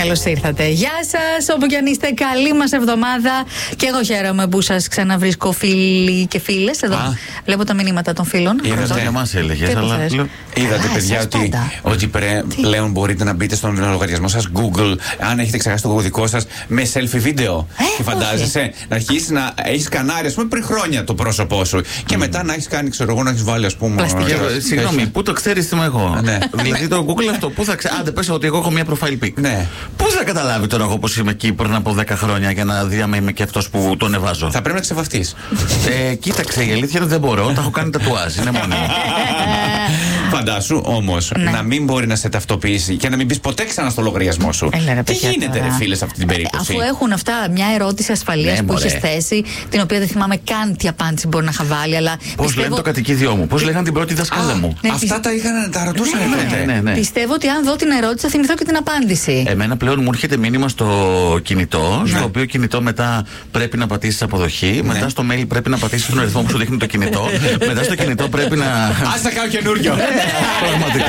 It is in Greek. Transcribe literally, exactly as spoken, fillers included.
καλώς ήρθατε. Γεια σας, όπου κι αν είστε, καλή μας εβδομάδα. Και εγώ χαίρομαι που σας ξαναβρίσκω, φίλοι και φίλες. Εδώ Α. βλέπω τα μηνύματα των φίλων. Είδατε, για μας έλεγες, αλλά... Είδατε, Α, παιδιά, εσάς ότι, πάντα. ότι πρέ, πλέον μπορείτε να μπείτε στον λογαριασμό σας Google, αν έχετε ξεχάσει το δικό σας, με selfie βίντεο. Ε, και φαντάζεσαι να αρχίσει να έχει σκανάρει, ας πούμε, πριν χρόνια το πρόσωπό σου. Και mm. μετά να έχει κάνει, ξέρω εγώ, να έχει βάλει, ας πούμε. Πλαστική. ε, Συγγνώμη, πού το ξέρεις τι είμαι εγώ. Ναι. Δηλαδή το Google αυτό, πού θα ξέρει. Άντε, πες ότι εγώ έχω μια profile pic. Ναι. Πού θα καταλάβει τώρα εγώ πως είμαι εκεί πριν από δέκα χρόνια για να δει άμα είμαι και αυτός που τον εβάζω. Θα πρέπει να ξεβαφτείς. ε, κοίταξε, η αλήθεια είναι δεν μπορώ. Τα έχω κάνει τατουάζ. Είναι μόνη μου. Φαντάσου όμως Ναι. να μην μπορεί να σε ταυτοποιήσει και να μην μπει ποτέ ξανά στο λογαριασμό σου. Έλα, ρε, Τι παιδιά, γίνεται, τώρα. ρε φίλε, σε αυτή την περίπτωση. Αφού έχουν αυτά μια ερώτηση ασφαλείας Ναι, που μωρέ. έχεις θέσει, την οποία δεν θυμάμαι καν τι απάντηση μπορεί να είχα βάλει, αλλά. Πώς πιστεύω... λένε το κατοικίδιό μου, πώς λέγανε την πρώτη δασκάλα Α, μου. Ναι, αυτά πι- τα, είχαν, τα ρωτούσαν Ναι, τότε. ναι, ναι. Πιστεύω ότι αν δω την ερώτηση θα θυμηθώ και την απάντηση. Εμένα πλέον μου έρχεται μήνυμα στο κινητό, Ναι. στο οποίο κινητό μετά πρέπει να πατήσεις αποδοχή, μετά στο mail πρέπει να πατήσεις τον αριθμό που σου δείχνει το κινητό, μετά στο κινητό πρέπει να. Ας τα κάνω καινούριο. Πραγματικά.